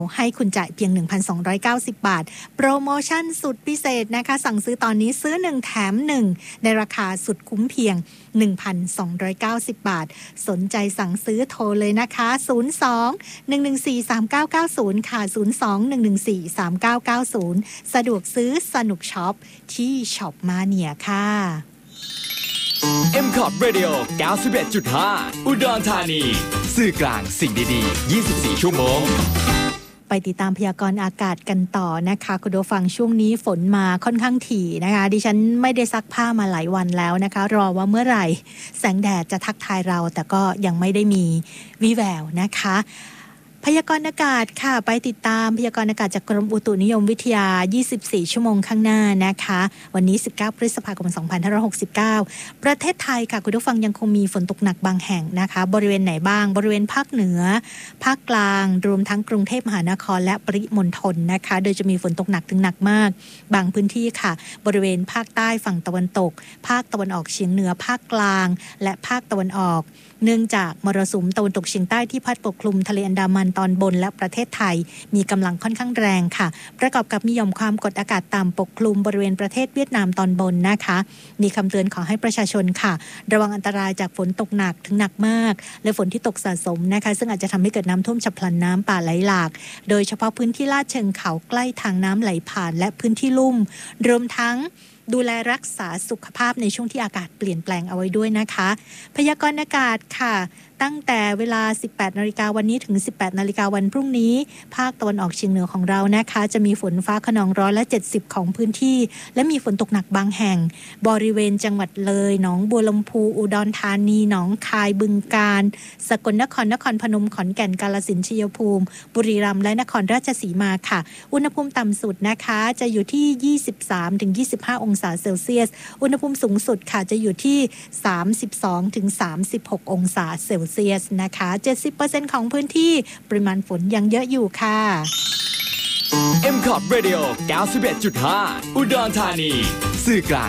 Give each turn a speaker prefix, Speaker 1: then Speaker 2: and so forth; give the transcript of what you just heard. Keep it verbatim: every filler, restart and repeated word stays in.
Speaker 1: ให้คุณจ่ายเพียง หนึ่งพันสองร้อยเก้าสิบ บาทโปรโมชั่นสุดพิเศษนะคะสั่งซื้อตอนนี้ซื้อหนึ่งแถมหนึ่งในราคาสุดคุ้มเพียง หนึ่งพันสองร้อยเก้าสิบ บาทสนใจสั่งซื้อโทรเลยนะคะศูนย์ สอง หนึ่ง หนึ่ง สี่ สาม เก้า เก้า ศูนย์ค่ะศูนย์ สอง หนึ่ง หนึ่ง สี่ สาม เก้า เก้า ศูนย์สะดวกซื้อสนุกช็อปที่ช็อปมาเนียค่ะ
Speaker 2: เอ็ม คอท Radio เก้าสิบเอ็ดจุดห้า อุดรธานีสื่อกลางสิ่งดีๆยี่สิบสี่ชั่วโมง
Speaker 1: ไปติดตามพยากรณ์อากาศกันต่อนะคะคุณผู้ฟังช่วงนี้ฝนมาค่อนข้างถี่นะคะดิฉันไม่ได้ซักผ้ามาหลายวันแล้วนะคะรอว่าเมื่อไหร่แสงแดดจะทักทายเราแต่ก็ยังไม่ได้มีวี่แววนะคะพยากรณ์อากาศค่ะไปติดตามพยากรณ์อากาศจากกรมอุตุนิยมวิทยายี่สิบสี่ชั่วโมงข้างหน้านะคะวันนี้สิบเก้าพฤษภาคมสองพันห้าร้อยหกสิบเก้าประเทศไทยค่ะคุณผู้ฟังยังคงมีฝนตกหนักบางแห่งนะคะบริเวณไหนบ้างบริเวณภาคเหนือภาคกลางรวมทั้งกรุงเทพมหานครและปริมณฑลนะคะโดยจะมีฝนตกหนักถึงหนักมากบางพื้นที่ค่ะบริเวณภาคใต้ฝั่งตะวันตกภาคตะวันออกเฉียงเหนือภาคกลางและภาคตะวันออกเนื่องจากมรสุมตะวันตกเฉียงใต้ที่พัดปกคลุมทะเลอันดามันตอนบนและประเทศไทยมีกำลังค่อนข้างแรงค่ะประกอบกับมีหย่อมความกดอากาศต่ำปกคลุมบริเวณประเทศเวียดนามตอนบนนะคะมีคำเตือนขอให้ประชาชนค่ะระวังอันตรายจากฝนตกหนักถึงหนักมากและฝนที่ตกสะสมนะคะซึ่งอาจจะทำให้เกิดน้ำท่วมฉับพลันน้ำป่าไหลหลากโดยเฉพาะพื้นที่ลาดเชิงเขาใกล้ทางน้ำไหลผ่านและพื้นที่ลุ่มรวมทั้งดูแลรักษาสุขภาพในช่วงที่อากาศเปลี่ยนแปลงเอาไว้ด้วยนะคะพยากรณ์อากาศค่ะตั้งแต่เวลา สิบแปดนาฬิกา วันนี้ถึง สิบแปดนาฬิกา วันพรุ่งนี้ภาคตะวันออกเฉียงเหนือของเรานะคะจะมีฝนฟ้าคะนองร้อยละเจ็ดสิบของพื้นที่และมีฝนตกหนักบางแห่งบริเวณจังหวัดเลยหนองบัวลำพูอุดรธานีหนองคายบึงกาฬสกลนครนครพนมขอนแก่นกาฬสินธุ์ชัยภูมิบุรีรัมย์และนครราชสีมาค่ะอุณหภูมิต่ำสุดนะคะจะอยู่ที่ ยี่สิบสามถึงยี่สิบห้า องศาเซลเซียสอุณหภูมิสูงสุดค่ะจะอยู่ที่ สามสิบสองถึงสามสิบหก องศาเซลเซียสนะคะ เจ็ดสิบเปอร์เซ็นต์ ของพื้นที่ปริมาณฝนยังเยอะอยู่ค่ะ
Speaker 2: เอ็ม คอท Radio เก้าสิบเอ็ดจุดห้า อุดรธานีสื่อกลาง